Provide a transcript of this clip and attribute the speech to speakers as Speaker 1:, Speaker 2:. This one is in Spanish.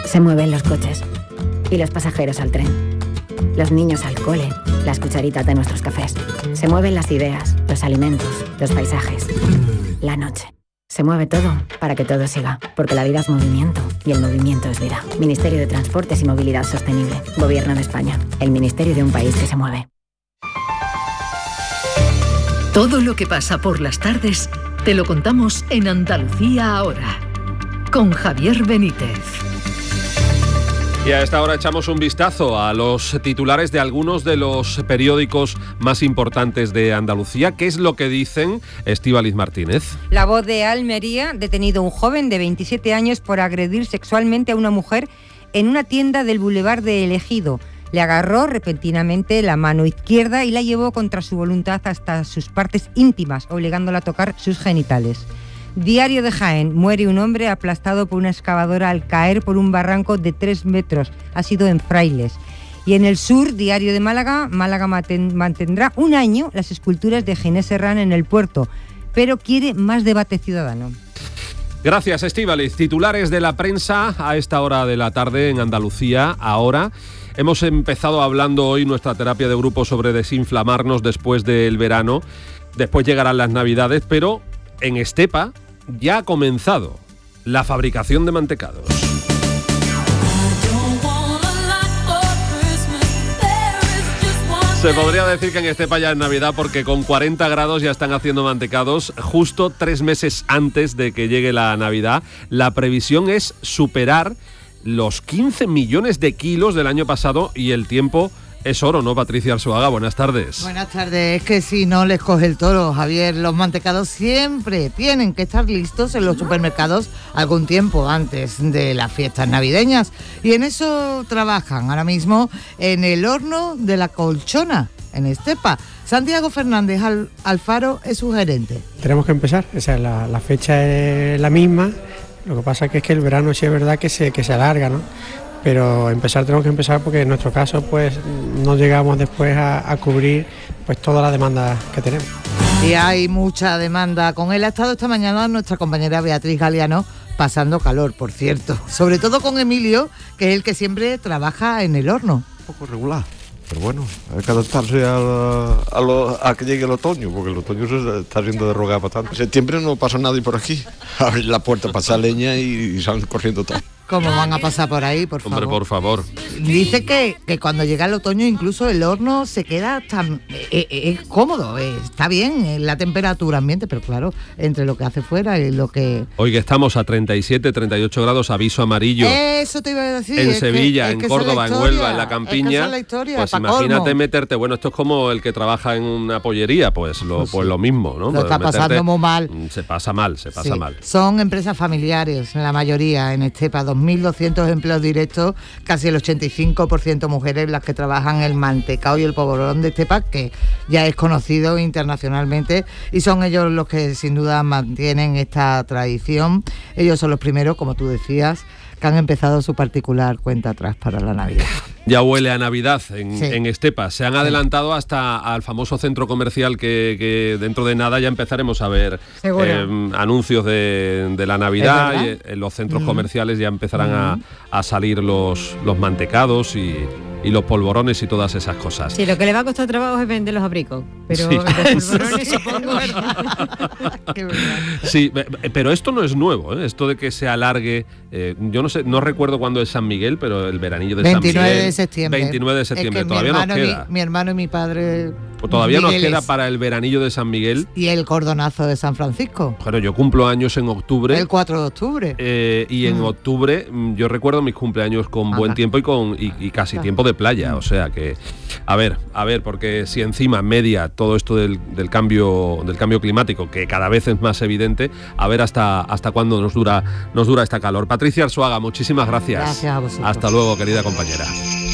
Speaker 1: Se mueven los coches y los pasajeros al tren. Los niños al cole, las cucharitas de nuestros cafés. Se mueven las ideas, los alimentos, los paisajes. La noche. Se mueve todo para que todo siga, porque la vida es movimiento y el movimiento es vida. Ministerio de Transportes y Movilidad Sostenible. Gobierno de España. El ministerio de un país que se mueve.
Speaker 2: Todo lo que pasa por las tardes te lo contamos en Andalucía Ahora, con Javier Benítez.
Speaker 3: Y a esta hora echamos un vistazo a los titulares de algunos de los periódicos más importantes de Andalucía. ¿Qué es lo que dicen? Estíbaliz Martínez.
Speaker 4: La Voz de Almería: detenido un joven de 27 años por agredir sexualmente a una mujer en una tienda del Boulevard de El Ejido. Le agarró repentinamente la mano izquierda y la llevó contra su voluntad hasta sus partes íntimas, obligándola a tocar sus genitales. Diario de Jaén: muere un hombre aplastado por una excavadora al caer por un barranco de 3 metros. Ha sido en Frailes. Y en el sur, Diario de Málaga: Málaga mantendrá un año las esculturas de Ginés Serrán en el puerto, pero quiere más debate ciudadano.
Speaker 3: Gracias, Estíbaliz. Titulares de la prensa a esta hora de la tarde en Andalucía Ahora. Hemos empezado hablando hoy nuestra terapia de grupo sobre desinflamarnos después del verano. Después llegarán las Navidades, pero en Estepa ya ha comenzado la fabricación de mantecados. Se podría decir que en Estepa ya es Navidad, porque con 40 grados ya están haciendo mantecados justo 3 meses antes de que llegue la Navidad. La previsión es superar los 15 millones de kilos del año pasado y el tiempo es oro, ¿no, Patricia Arzuaga? Buenas tardes.
Speaker 5: Buenas tardes. Es que si no les coge el toro, Javier, los mantecados siempre tienen que estar listos en los supermercados algún tiempo antes de las fiestas navideñas. Y en eso trabajan ahora mismo en el horno de la Colchona, en Estepa. Santiago Fernández Alfaro es su gerente.
Speaker 6: Tenemos que empezar, o sea, la fecha es la misma. Lo que pasa es que el verano sí es verdad que se alarga, ¿no? Pero tenemos que empezar porque en nuestro caso pues no llegamos después a cubrir pues toda la demanda que tenemos.
Speaker 5: Y hay mucha demanda. Con él ha estado esta mañana nuestra compañera Beatriz Galeano, pasando calor, por cierto. Sobre todo con Emilio, que es el que siempre trabaja en el horno.
Speaker 7: Un poco regular, pero bueno, hay que adaptarse a que llegue el otoño, porque el otoño se está haciendo de rogar bastante. En septiembre no pasa nadie por aquí. Abrir la puerta, pasar leña y salen corriendo todos.
Speaker 5: ¿Cómo van a pasar por ahí, por favor?
Speaker 3: Hombre, por favor.
Speaker 5: Dice que cuando llega el otoño incluso el horno se queda tan es cómodo, está bien la temperatura ambiente, pero claro, entre lo que hace fuera y lo que...
Speaker 3: Hoy que estamos a 37, 38 grados, aviso amarillo.
Speaker 5: Eso te iba a decir.
Speaker 3: En Sevilla, en Córdoba, en Huelva, en la Campiña.
Speaker 5: Es la historia,
Speaker 3: pues imagínate meterte, bueno, esto es como el que trabaja en una pollería, pues lo mismo, ¿no?
Speaker 5: Lo está pasando muy mal.
Speaker 3: Se pasa mal.
Speaker 5: Son empresas familiares, la mayoría en Estepa, 2.200 empleos directos, casi el 85% mujeres las que trabajan el mantecao y el polvorón de Estepa, que ya es conocido internacionalmente, y son ellos los que sin duda mantienen esta tradición. Ellos son los primeros, como tú decías, que han empezado su particular cuenta atrás para la Navidad.
Speaker 3: Ya huele a Navidad en Estepa. Se han adelantado hasta al famoso centro comercial que dentro de nada ya empezaremos a ver anuncios de la Navidad, y en los centros comerciales ya empezarán a salir los mantecados y los polvorones y todas esas cosas.
Speaker 4: Sí, lo que le va a costar trabajo es vender los abricos, pero sí, los polvorones supongo.
Speaker 3: Sí, pero esto no es nuevo, ¿eh? Esto de que se alargue, yo no recuerdo cuándo es San Miguel, pero el veranillo de San Miguel.
Speaker 5: 29 de septiembre.
Speaker 3: 29 de septiembre,
Speaker 5: es que
Speaker 3: todavía nos queda.
Speaker 5: Mi hermano y mi padre...
Speaker 3: Pues todavía nos queda para el veranillo de San Miguel.
Speaker 5: Y el cordonazo de San Francisco.
Speaker 3: Bueno, yo cumplo años en octubre.
Speaker 5: El 4 de octubre.
Speaker 3: Y en octubre yo recuerdo mis cumpleaños con buen tiempo y casi tiempo de playa. O sea que, a ver, porque si encima media todo esto del cambio climático, que cada vez es más evidente, a ver hasta cuándo nos dura esta calor. Patricia Arzuaga, muchísimas gracias.
Speaker 5: Gracias a vosotros.
Speaker 3: Hasta luego, querida compañera.